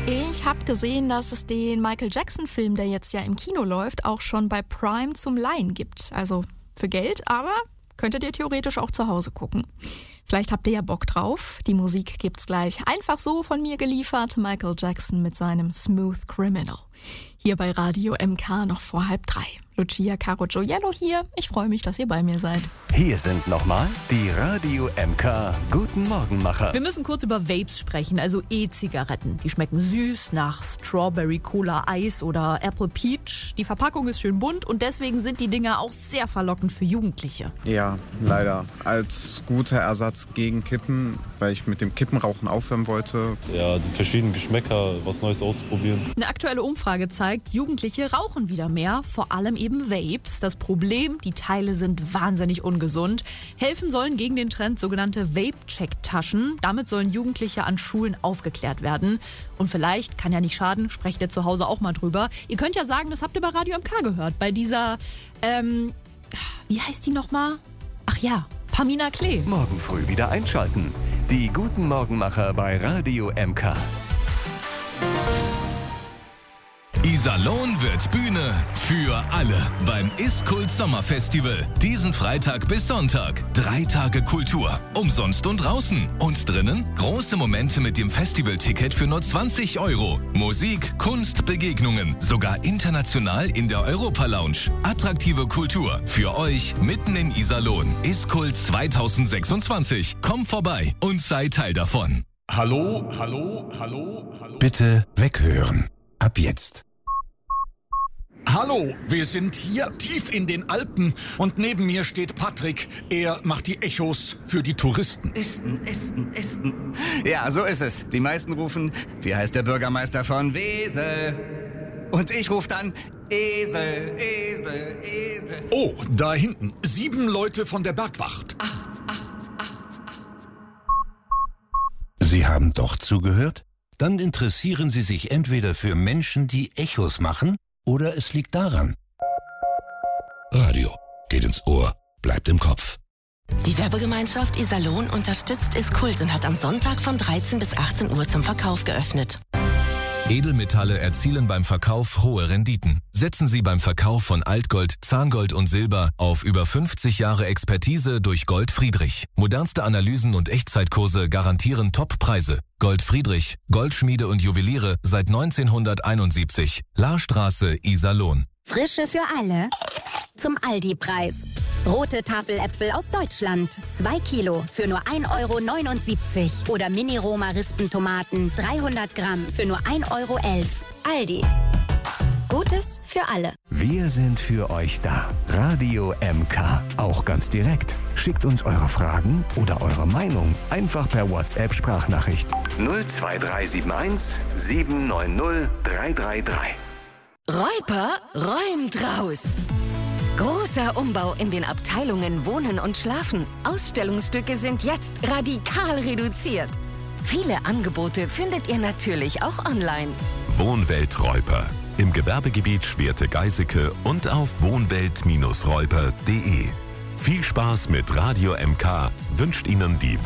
Ich habe gesehen, dass es den Michael Jackson-Film, der jetzt ja im Kino läuft, auch schon bei Prime zum Leihen gibt. Also für Geld, aber könntet ihr theoretisch auch zu Hause gucken. Vielleicht habt ihr ja Bock drauf. Die Musik gibt's gleich einfach so von mir geliefert. Michael Jackson mit seinem Smooth Criminal. Hier bei Radio MK noch vor 2:30. Lucia Caro Gioiello hier. Ich freue mich, dass ihr bei mir seid. Hier sind nochmal die Radio MK Guten Morgenmacher. Wir müssen kurz über Vapes sprechen, also E-Zigaretten. Die schmecken süß nach Strawberry Cola Eis oder Apple Peach. Die Verpackung ist schön bunt und deswegen sind die Dinger auch sehr verlockend für Jugendliche. Ja, leider. Als guter Ersatz gegen Kippen, weil ich mit dem Kippenrauchen aufhören wollte. Ja, die verschiedenen Geschmäcker, was Neues ausprobieren. Eine aktuelle Umfrage zeigt, Jugendliche rauchen wieder mehr, vor allem eben Vapes. Das Problem, die Teile sind wahnsinnig ungesund. Helfen sollen gegen den Trend sogenannte Vape-Check-Taschen. Damit sollen Jugendliche an Schulen aufgeklärt werden. Und vielleicht, kann ja nicht schaden, sprecht ihr zu Hause auch mal drüber. Ihr könnt ja sagen, das habt ihr bei Radio MK gehört. Bei dieser, wie heißt die nochmal? Ach ja, Pamina Klee. Morgen früh wieder einschalten. Die Guten Morgenmacher bei Radio MK. Iserlohn wird Bühne für alle beim Ist-Kult Sommerfestival. Diesen Freitag bis Sonntag. 3 Tage Kultur. Umsonst und draußen. Und drinnen große Momente mit dem Festivalticket für nur 20 €. Musik, Kunst, Begegnungen. Sogar international in der Europa-Lounge. Attraktive Kultur für euch mitten in Iserlohn. Ist-Kult 2026. Kommt vorbei und seid Teil davon. Hallo. Bitte weghören. Ab jetzt. Hallo, wir sind hier tief in den Alpen und neben mir steht Patrick. Er macht die Echos für die Touristen. Esten. Ja, so ist es. Die meisten rufen, wie heißt der Bürgermeister von Wesel? Und ich rufe dann, Esel. Oh, da hinten, 7 Leute von der Bergwacht. 8. Sie haben doch zugehört? Dann interessieren Sie sich entweder für Menschen, die Echos machen, oder es liegt daran. Radio geht ins Ohr, bleibt im Kopf. Die Werbegemeinschaft Iserlohn unterstützt Ist-Kult und hat am Sonntag von 13 bis 18 Uhr zum Verkauf geöffnet. Edelmetalle erzielen beim Verkauf hohe Renditen. Setzen Sie beim Verkauf von Altgold, Zahngold und Silber auf über 50 Jahre Expertise durch Gold Friedrich. Modernste Analysen und Echtzeitkurse garantieren Top-Preise. Gold Friedrich, Goldschmiede und Juweliere seit 1971. Lahrstraße, Iserlohn. Frische für alle zum Aldi-Preis. Rote Tafeläpfel aus Deutschland. 2 Kilo für nur 1,79 € oder Mini-Roma-Rispentomaten 300 Gramm für nur 1,11 €. Aldi. Gutes für alle. Wir sind für euch da. Radio MK. Auch ganz direkt. Schickt uns eure Fragen oder eure Meinung einfach per WhatsApp-Sprachnachricht. 02371 790 333. Räuper räumt raus. Großer Umbau in den Abteilungen Wohnen und Schlafen. Ausstellungsstücke sind jetzt radikal reduziert. Viele Angebote findet ihr natürlich auch online. Wohnwelt Räuper. Im Gewerbegebiet Schwerte-Geiseke und auf wohnwelt-räuper.de. Viel Spaß mit Radio MK wünscht Ihnen die